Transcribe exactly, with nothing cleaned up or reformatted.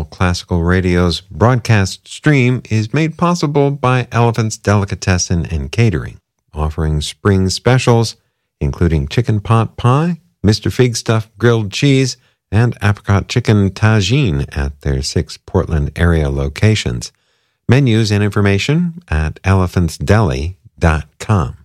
All Classical Radio's broadcast stream is made possible by Elephant's Delicatessen and Catering, offering spring specials, including chicken pot pie, Mister Fig Stuff grilled cheese, and apricot chicken tagine at their six Portland area locations. Menus and information at elephants deli dot com.